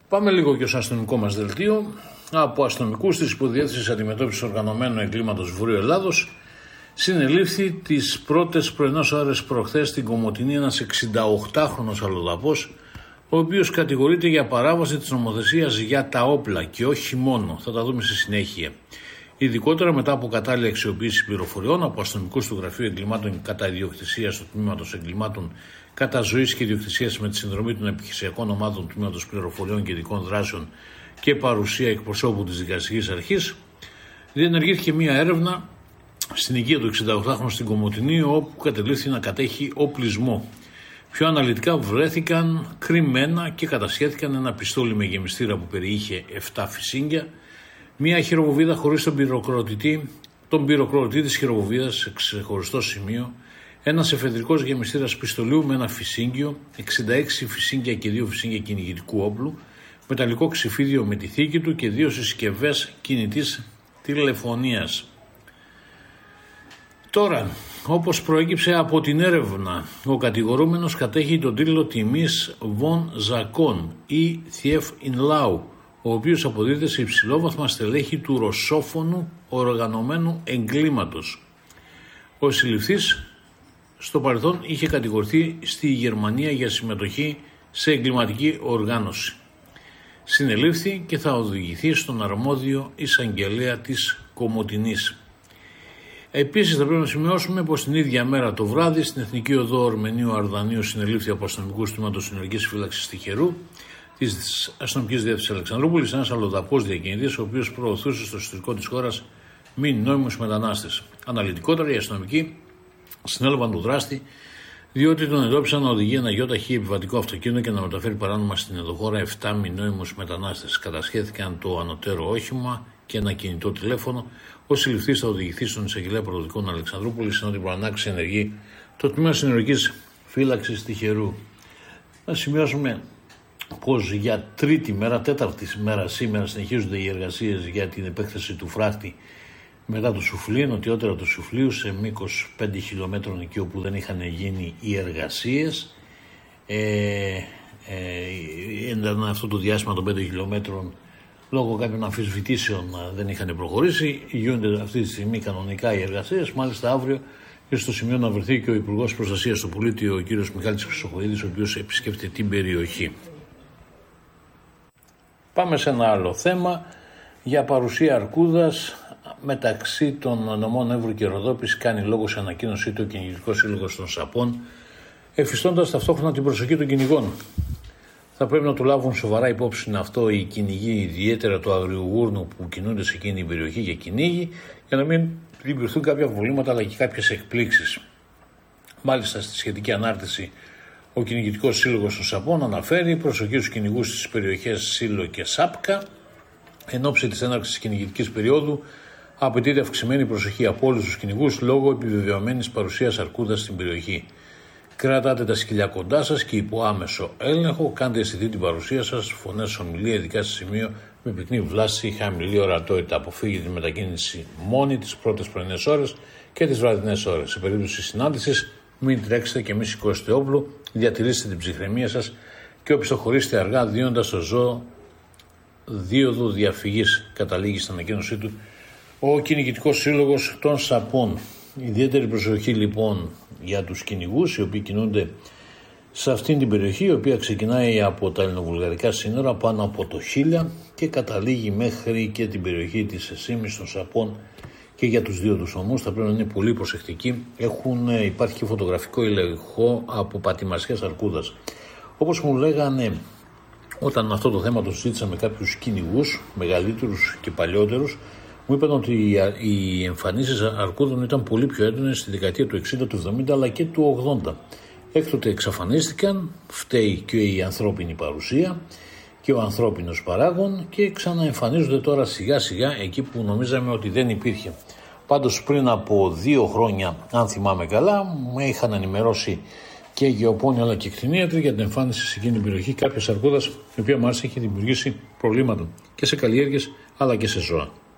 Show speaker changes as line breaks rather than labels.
Πάμε λίγο και στο αστυνομικό μας δελτίο. Από αστυνομικούς της Υποδιεύθυνσης Αντιμετώπισης Οργανωμένου Εγκλήματος Βορείου Ελλάδος συνελήφθη τις πρώτες πρωινές ώρες προχθές στην Κομοτηνή ένας 68χρονος αλλοδαπός, ο οποίος κατηγορείται για παράβαση της νομοθεσίας για τα όπλα και όχι μόνο. Θα τα δούμε στη συνέχεια. Ειδικότερα μετά από κατάλληλη αξιοποίηση πληροφοριών από αστυνομικούς του Γραφείου Εγκλημάτων κατά Ιδιοκτησίας του Τμήματος Εγκλημάτων κατά Ζωής και Ιδιοκτησίας με τη συνδρομή των επιχειρησιακών ομάδων του Τμήματος Πληροφοριών και Ειδικών Δράσεων και παρουσία εκπροσώπου της Δικαστικής Αρχής, διενεργήθηκε μία έρευνα στην οικία του 68χρονου στην Κομοτηνή, όπου κατελήφθη να κατέχει οπλισμό. Πιο αναλυτικά βρέθηκαν κρυμμένα και κατασχέθηκαν ένα πιστόλι με γεμιστήρα που περιείχε 7 φυσίγγια, μία χειροβοβίδα χωρίς τον πυροκροτητή της χειροβοβίδας σε ξεχωριστό σημείο, ένας εφεδρικός γεμιστήρας πιστολίου με ένα φυσίγγιο, 66 φυσίγγια και 2 φυσίγγια κυνηγητικού όπλου, μεταλλικό ξυφίδιο με τη θήκη του και 2 συσκευές κινητής τηλεφωνίας. Τώρα, όπως προέκυψε από την έρευνα, ο κατηγορούμενος κατέχει τον τίτλο τιμής Von Zakon ή Thief in Law, ο οποίος αποδίδεται σε υψηλόβαθμα στελέχη του ρωσόφωνου οργανωμένου εγκλήματος. Ο συλληφθής στο παρελθόν είχε κατηγορηθεί στη Γερμανία για συμμετοχή σε εγκληματική οργάνωση. Συνελήφθη και θα οδηγηθεί στον αρμόδιο εισαγγελέα της Κομοτηνής. Επίσης θα πρέπει να σημειώσουμε πως την ίδια μέρα το βράδυ στην Εθνική Οδό Ορμενίου Αρδανίου συνελήφθη από αστυνομικούς τμήματος συνεργής φύλαξης Τυχερού της Αστυνομικής Διεύθυνσης Αλεξανδρούπολης ένας αλλοδαπός διακινητής, ο οποίος προωθούσε στο εσωτερικό της χώρας μη νόμιμους μετανάστες. Αναλυτικότερα, οι αστυνομικοί συνέλαβαν τον δράστη, διότι τον εντόπισαν να οδηγεί ένα γιοταχή επιβατικό αυτοκίνητο και να μεταφέρει παράνομα στην ενδοχώρα 7 μη νόμιμους μετανάστες. Κατασχέθηκαν το ανωτέρω όχημα και ένα κινητό τηλέφωνο. Ο συλληφθής θα οδηγηθεί στον εισαγγελέα Πρωτοδικών Αλεξανδρούπολης, ενώ την προανάξη ενεργεί το Τμήμα Συνεργικής Φύλαξης Τυχερού. Να σημειώσουμε πως για τέταρτη μέρα σήμερα συνεχίζονται οι εργασίες για την επέκταση του φράχτη μετά το Σουφλί, νοτιότερα του Σουφλίου, σε μήκος 5 χιλιόμετρων εκεί όπου δεν είχαν γίνει οι εργασίες. Ήταν αυτό το διάστημα των 5 χιλιόμετρων λόγω κάποιων αμφισβητήσεων δεν είχαν προχωρήσει. Γίνονται αυτή τη στιγμή κανονικά οι εργασίες. Μάλιστα αύριο και στο σημείο να βρεθεί και ο Υπουργός Προστασίας του Πολίτη, ο κύριος Μιχάλης Χρυσοχοΐδης, ο οποίος επισκέφτεται την περιοχή. Πάμε σε ένα άλλο θέμα για παρουσία αρκούδας μεταξύ των νομών Εύρου και Ροδόπης. Κάνει λόγο σε ανακοίνωσή του ο Κυνηγητικός Σύλλογος των Σαπών, εφιστώντας ταυτόχρονα την προσοχή των κυνηγών. Θα πρέπει να το λάβουν σοβαρά υπόψη αυτό οι κυνηγοί, ιδιαίτερα του αγριογούρνου που κινούνται σε εκείνη την περιοχή για κυνήγι, για να μην δημιουργηθούν κάποια προβλήματα αλλά και κάποιες εκπλήξεις. Μάλιστα, στη σχετική ανάρτηση, ο Κυνηγητικός Σύλλογος των Σαπών αναφέρει προσοχή στους κυνηγούς στις περιοχές Σύλλο και Σάπκα. Εν ώψη της έναρξης της κυνηγητικής περίοδου, απαιτείται αυξημένη προσοχή από όλους τους κυνηγούς λόγω επιβεβαιωμένης παρουσίας αρκούδας στην περιοχή. Κρατάτε τα σκυλιά κοντά σας και υπό άμεσο έλεγχο. Κάντε αισθητή την παρουσία σας, φωνές, ομιλία, ειδικά σε σημείο με πυκνή βλάση ή χαμηλή ορατότητα. Αποφύγετε τη μετακίνηση μόνη τις πρώτες πρωινές ώρες και τις βραδινές ώρες. Σε περίπτωση συνάντησης, μην τρέξετε και μη σηκώσετε όπλο. Διατηρήστε την ψυχραιμία σας και οπισθοχωρήστε αργά, δίνοντας στο ζώο δίωδο διαφυγής. Καταλήγει στην ανακοίνωσή του ο Κυνηγητικός Σύλλογος των Σαπών. Ιδιαίτερη προσοχή λοιπόν για τους κυνηγούς οι οποίοι κινούνται σε αυτήν την περιοχή, η οποία ξεκινάει από τα ελληνοβουλγαρικά σύνορα πάνω από το Χίλια και καταλήγει μέχρι και την περιοχή της Εσήμης των Σαπών. Και για τους δύο τους ομούς θα πρέπει να είναι πολύ προσεκτικοί. Υπάρχει φωτογραφικό υλικό από πατημασιάς αρκούδας. Όπως μου λέγανε όταν αυτό το θέμα το συζήτησα με κάποιους κυνηγούς μεγαλύτερους και παλιότερους, μου είπαν ότι οι εμφανίσεις αρκούδων ήταν πολύ πιο έντονες στη δεκαετία του 60, του 70 αλλά και του 80. Έκτοτε εξαφανίστηκαν, φταίει και η ανθρώπινη παρουσία και ο ανθρώπινος παράγων και ξαναεμφανίζονται τώρα σιγά σιγά εκεί που νομίζαμε ότι δεν υπήρχε. Πάντως πριν από 2 χρόνια, αν θυμάμαι καλά, με είχαν ενημερώσει και γεωπόνοι αλλά και κτηνίατροι για την εμφάνιση σε εκείνη την περιοχή κάποιας αρκούδας, η οποία μάλιστα έχει δημιουργήσει προβλήματα και σε καλλιέργειες αλλά και σε ζώα.